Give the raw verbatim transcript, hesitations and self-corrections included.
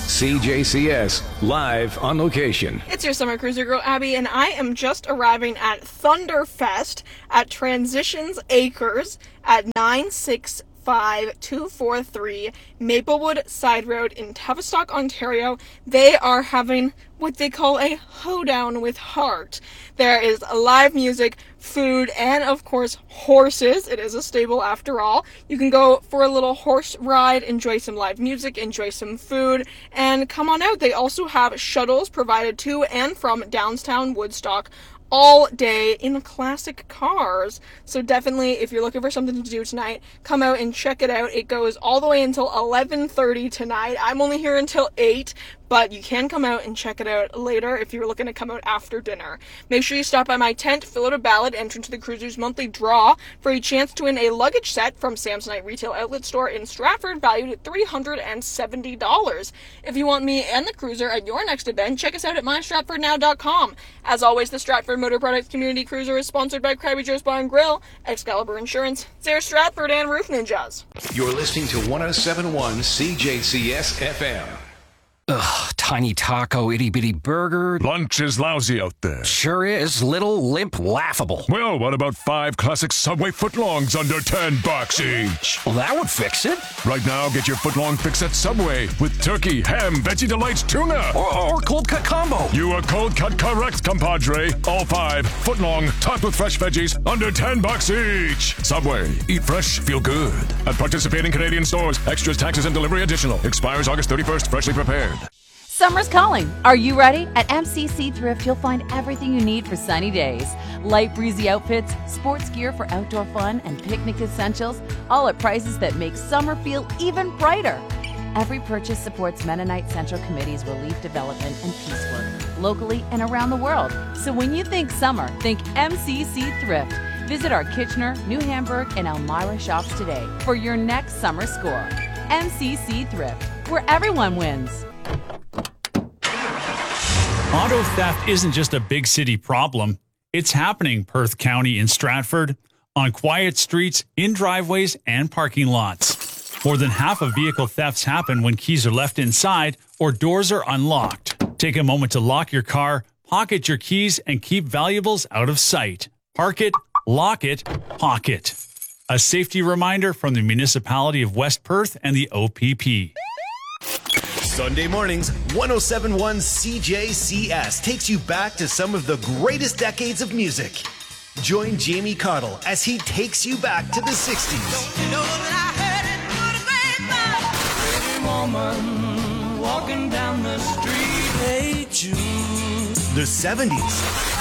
C J C S, live on location. It's your summer cruiser girl, Abby, and I am just arriving at Thunderfest at Transitions Acres at nine six five two four three Maplewood Side Road in Tavistock, Ontario. They are having what they call a hoedown with heart. There is live music, food, and of course horses. It is a stable after all. You can go for a little horse ride, enjoy some live music, enjoy some food, and come on out. They also have shuttles provided to and from Downstown Woodstock all day in classic cars. So definitely, if you're looking for something to do tonight, come out and check it out. It goes all the way until eleven thirty tonight. I'm only here until eight, but you can come out and check it out later if you're looking to come out after dinner. Make sure you stop by my tent, fill out a ballot, enter into the Cruisers monthly draw for a chance to win a luggage set from Samsonite Retail Outlet Store in Stratford, valued at three hundred seventy dollars. If you want me and the Cruiser at your next event, check us out at my stratford now dot com. As always, the Stratford Motor Products Community Cruiser is sponsored by Krabby Joe's Bar and Grill, Excalibur Insurance, Sarah Stratford, and Roof Ninjas. You're listening to one oh seven point one C J C S F M. Ugh, tiny taco, itty bitty burger. Lunch is lousy out there. Sure is. Little, limp, laughable. Well, what about five classic Subway footlongs under ten bucks each? Well, that would fix it. Right now, get your footlong fix at Subway with turkey, ham, veggie delights, tuna. Or, or cold cut combo. You are cold cut correct, compadre. All five footlong, topped with fresh veggies, under ten bucks each. Subway. Eat fresh, feel good. At participating Canadian stores. Extras, taxes, and delivery additional. Expires August thirty-first. Freshly prepared. Summer's calling. Are you ready? At M C C Thrift, you'll find everything you need for sunny days. Light breezy outfits, sports gear for outdoor fun, and picnic essentials, all at prices that make summer feel even brighter. Every purchase supports Mennonite Central Committee's relief development and peace work, locally and around the world. So when you think summer, think M C C Thrift. Visit our Kitchener, New Hamburg, and Elmira shops today for your next summer score. M C C Thrift, where everyone wins. Auto theft isn't just a big city problem. It's happening Perth County in Stratford, on quiet streets, in driveways, and parking lots. More than half of vehicle thefts happen when keys are left inside or doors are unlocked. Take a moment to lock your car, pocket your keys, and keep valuables out of sight. Park it, lock it, pocket. A safety reminder from the municipality of West Perth and the O P P. Sunday mornings, one oh seven point one C J C S takes you back to some of the greatest decades of music. Join Jamie Cottle as he takes you back to the sixties. Don't you know that I heard it through the grapevine? Pretty woman walking down the street. Hey Jude. The seventies.